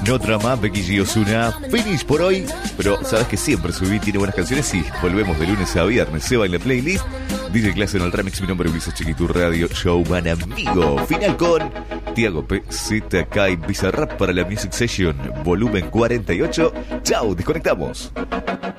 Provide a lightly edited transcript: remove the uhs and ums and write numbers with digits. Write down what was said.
No Drama, Becky G. Ozuna. Finish por hoy. Pero sabes que siempre Subí tiene buenas canciones y volvemos de lunes a viernes. Se va en la playlist. DJ Clase en el remix. Mi nombre es Ulises Chiquitu Radio Show Van Amigo. Final con Tiago P. ZK y Bizarrap para la Music Session volumen 48. Chau, desconectamos.